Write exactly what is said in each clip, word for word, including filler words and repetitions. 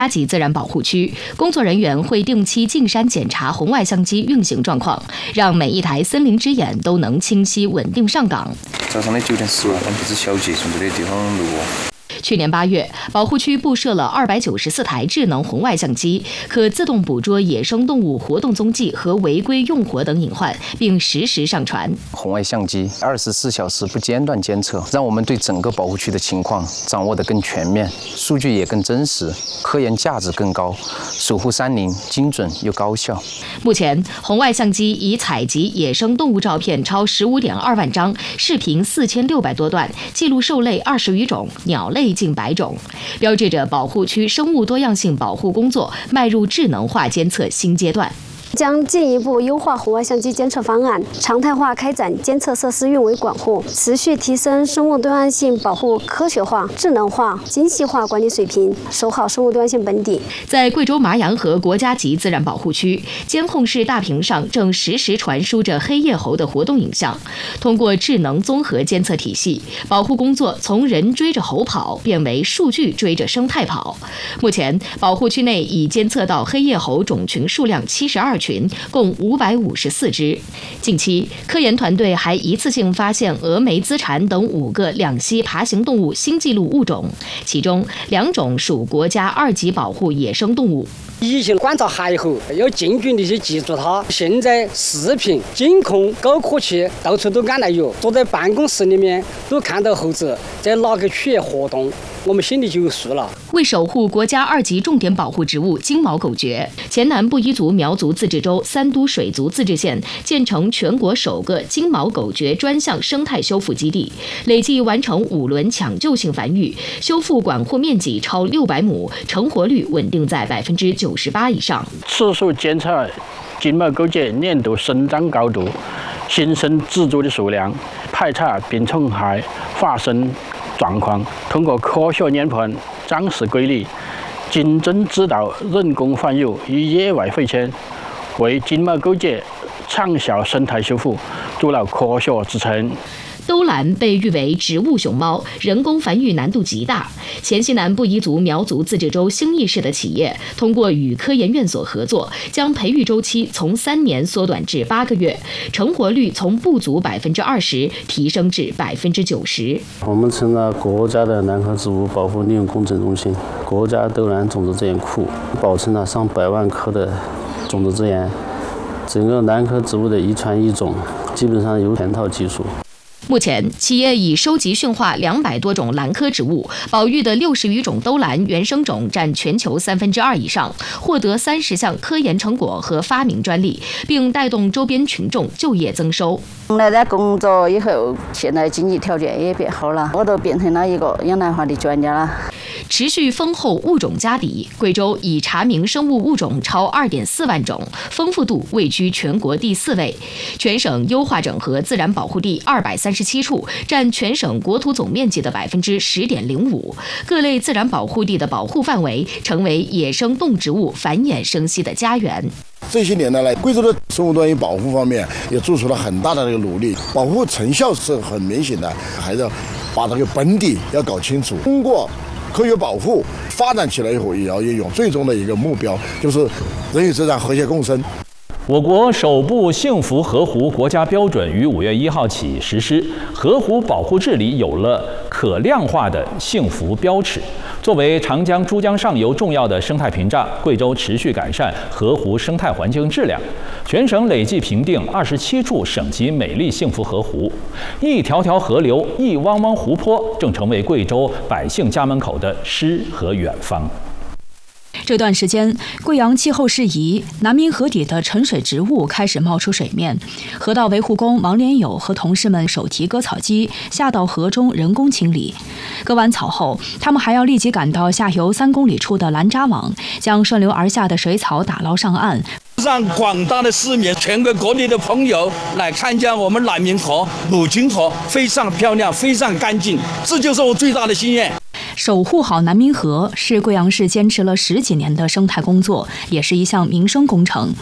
八级自然保护区，工作人员会定期进山检查红外相机运行状况，让每一台森林之眼都能清晰稳定上岗。 早上的九点十万，我们不是小姐从这个地方路过。 去年八月，保护区布设了二百九十四台智能红外相机，可自动捕捉野生动物活动踪迹和违规用火等隐患，并实时上传。 红外相机二十四小时不间断监测，让我们对整个保护区的情况掌握得更全面，数据也更真实，科研价值更高，守护山林精准又高效。 目前，红外相机已采集野生动物照片超十五点二万张，视频四千六百多段，记录兽类二十余种，鸟类近百种，标志着保护区生物多样性保护工作迈入智能化监测新阶段。 将进一步优化红外相机监测方案，常态化开展监测设施运维管护，持续提升生物多样性保护科学化、智能化、精细化管理水平，守好生物多样性本底。 在贵州麻阳河国家级自然保护区，监控室大屏上正实时传输着黑叶猴的活动影像。通过智能综合监测体系，保护工作从人追着猴跑变为数据追着生态跑。目前，保护区内已监测到黑叶猴种群数量七十二群，共五百五十四只。近期，科研团队还一次性发现峨眉资蝉等五个两栖爬行动物新纪录物种，其中两种属国家二级保护野生动物。 以前观察海猴要近距离去记住它，现在视频、监控、高科技到处都安来有，坐在办公室里面都看到猴子在哪个区域活动，我们心里就有数了。 为守护国家二级重点保护植物金毛狗蕨，黔南布依族苗族自治州三都水族自治县建成全国首个金毛狗蕨专项生态修复基地，累计完成五轮抢救性繁育，修复管护面积超六百亩，成活率稳定在百分之九十八以上。 次数监测金毛狗蕨年度生长高度、新生植株的数量、排查病虫害发生状况，通过科学研判、展示规律、精准指导人工繁育与野外废迁，为金毛狗蕨长效生态修复筑了科学支撑。 兜栏被誉为植物熊猫，人工繁育难度极大。黔西南布依族苗族自治州兴义市的企业通过与科研院所合作，将培育周期从三年缩短至八个月，成活率从不足百分之二十提升至百分之九十。 我们成了国家的兰科植物保护利用工程中心，国家兜栏种子资源库，保存了上百万棵的种子资源。整个兰科植物的一传一种，基本上有全套技术。 目前，企业已收集驯化两百多种兰科植物，保育的六十余种兜兰原生种占全球三分之二以上，获得三十项科研成果和发明专利，并带动周边群众就业增收。 来这工作以后，现在经济条件也变好了，我都变成了一个养兰花的专家了。 持续丰厚物种家底，贵州已查明生物物种超二点四万种，丰富度位居全国第四位。全省优化整合自然保护地二百三十七处，占全省国土总面积的百分之十点零五。各类自然保护地的保护范围成为野生动植物繁衍生息的家园。 这些年来，贵州的生物多样性保护方面也做出了很大的这个努力，保护成效是很明显的，还是要把这个本底要搞清楚。通过科学保护发展起来以后，也要有最终的一个目标，就是人与自然和谐共生。 我国首部幸福河湖国家标准于五月一号起实施，河湖保护治理有了可量化的幸福标尺。作为长江、珠江上游重要的生态屏障，贵州持续改善河湖生态环境质量，全省累计评定二十七处省级美丽幸福河湖，一条条河流、一汪汪湖泊，正成为贵州百姓家门口的诗和远方。 这段时间，贵阳气候适宜，南明河底的沉水植物开始冒出水面。河道维护工王连友和同事们手提割草机下到河中人工清理。割完草后，他们还要立即赶到下游三公里处的拦扎网，将顺流而下的水草打捞上岸， 让广大的市民、全国各地的朋友来看见我们南明河、鲁金河非常漂亮、非常干净，这就是我最大的心愿。 守护好南明河是贵阳市坚持了十几年的生态工作，也是一项民生工程。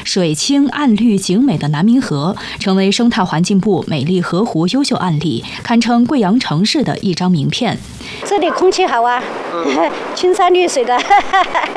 水清岸绿景美的南明河，成为生态环境部美丽河湖优秀案例，堪称贵阳城市的一张名片。 这里空气好啊，青山绿水的。